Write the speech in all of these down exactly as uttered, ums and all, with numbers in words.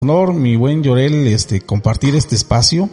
honor, mi buen Llorel, este, compartir este espacio.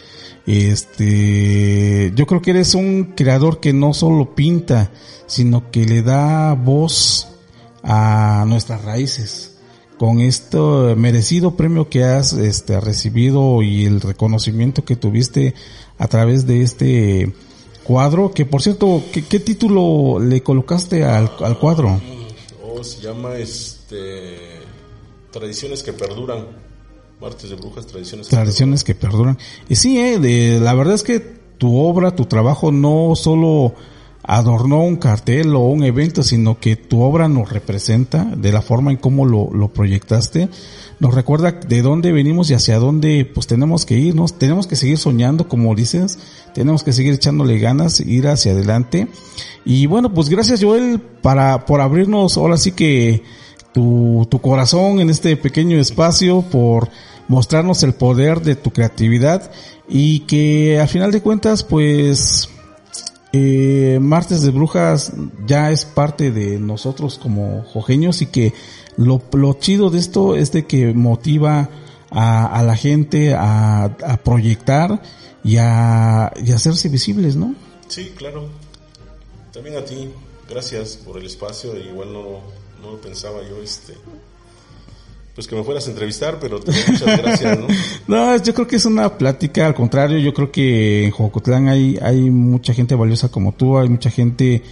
Este, yo creo que eres un creador que no solo pinta, sino que le da voz a nuestras raíces. Con este merecido premio que has este, recibido y el reconocimiento que tuviste a través de este cuadro, que por cierto, ¿qué, qué título le colocaste al, al cuadro? Oh, se llama este Tradiciones que perduran. Martes de Brujas, tradiciones que Tradiciones que perduran. Y sí, eh, de, la verdad es que tu obra, tu trabajo no solo adornó un cartel o un evento, sino que tu obra nos representa de la forma en cómo lo, lo proyectaste. Nos recuerda de dónde venimos y hacia dónde pues tenemos que irnos. Tenemos que seguir soñando, como dices. Tenemos que seguir echándole ganas, ir hacia adelante. Y bueno, pues gracias, Joel, para, por abrirnos ahora sí que tu, tu corazón en este pequeño espacio, por mostrarnos el poder de tu creatividad y que al final de cuentas pues eh, Martes de Brujas ya es parte de nosotros como jojeños y que lo, lo chido de esto es de que motiva a, a la gente a, a proyectar y a, y a hacerse visibles, ¿no? Sí, claro. También a ti, gracias por el espacio. Igual no, no lo pensaba yo, este... pues que me fueras a entrevistar, pero muchas gracias, ¿no? No, yo creo que es una plática, al contrario, yo creo que en Jocotlán hay, hay mucha gente valiosa como tú, hay mucha gente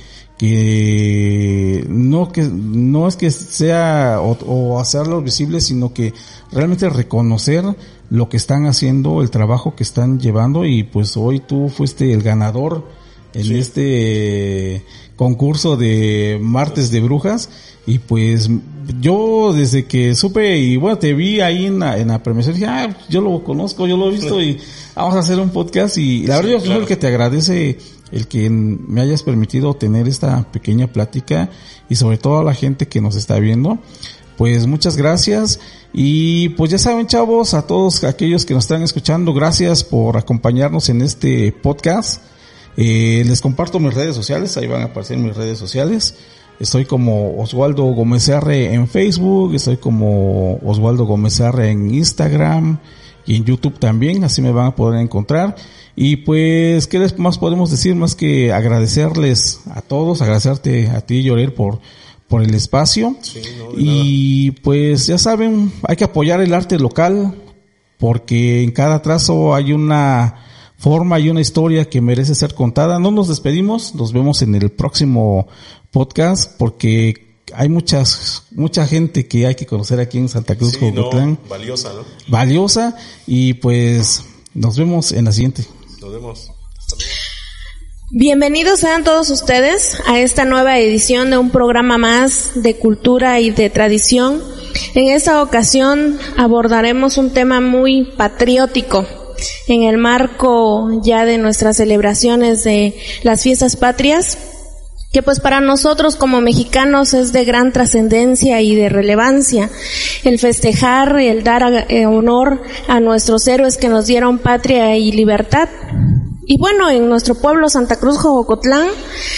que no que no es que sea o, o hacerlo visible, sino que realmente reconocer lo que están haciendo, el trabajo que están llevando, y pues hoy tú fuiste el ganador en sí. este concurso de Martes de Brujas. Y pues yo desde que supe y bueno, te vi ahí en la, en la premiación, dije, ah, yo lo conozco, yo lo he visto y vamos a hacer un podcast. Y la verdad, sí, yo claro. soy el que te agradece el que me hayas permitido tener esta pequeña plática y sobre todo a la gente que nos está viendo. Pues muchas gracias y pues ya saben, chavos, a todos aquellos que nos están escuchando, gracias por acompañarnos en este podcast. Eh, les comparto mis redes sociales, ahí van a aparecer mis redes sociales. Estoy como Oswaldo Gómez R en Facebook, estoy como Oswaldo Gómez R en Instagram y en YouTube también, así me van a poder encontrar. Y pues, ¿qué les más podemos decir? Más que agradecerles a todos, agradecerte a ti, Llorel, por, por el espacio. Sí, no, y nada. Pues ya saben, hay que apoyar el arte local, porque en cada trazo hay una forma y una historia que merece ser contada. No nos despedimos, nos vemos en el próximo podcast, porque hay muchas mucha gente que hay que conocer aquí en Santa Cruz, sí, Jocotlán. No, valiosa, ¿no? Valiosa, y pues nos vemos en la siguiente. Nos vemos. Hasta luego. Bienvenidos sean todos ustedes a esta nueva edición de un programa más de cultura y de tradición. En esta ocasión abordaremos un tema muy patriótico en el marco ya de nuestras celebraciones de las fiestas patrias, que pues para nosotros como mexicanos es de gran trascendencia y de relevancia el festejar y el dar eh, honor a nuestros héroes que nos dieron patria y libertad. Y bueno, en nuestro pueblo Santa Cruz, Jocotlán,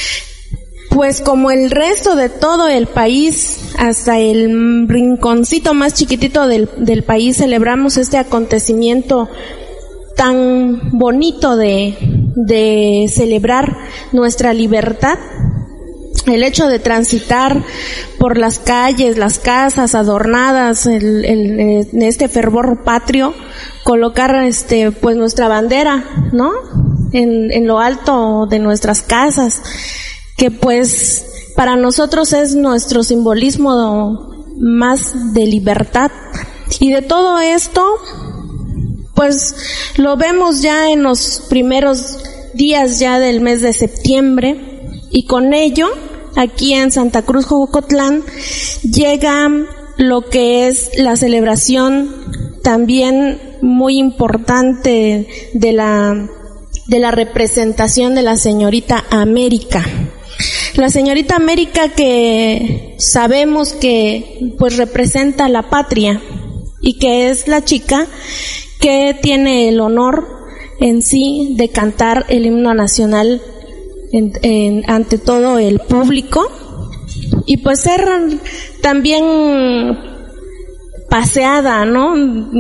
pues como el resto de todo el país, hasta el rinconcito más chiquitito del, del país, celebramos este acontecimiento tan bonito de, de celebrar nuestra libertad. El hecho de transitar por las calles, las casas adornadas, el, el, en este fervor patrio, colocar este, pues nuestra bandera, ¿no? En, en lo alto de nuestras casas, que pues para nosotros es nuestro simbolismo más de libertad. Y de todo esto, pues lo vemos ya en los primeros días ya del mes de septiembre, y con ello aquí en Santa Cruz, Jocotlán, llega lo que es la celebración también muy importante de la de la representación de la señorita América. La señorita América, que sabemos que pues representa la patria y que es la chica que tiene el honor en sí de cantar el himno nacional En, en, ante todo el público, y pues ser también paseada, ¿no?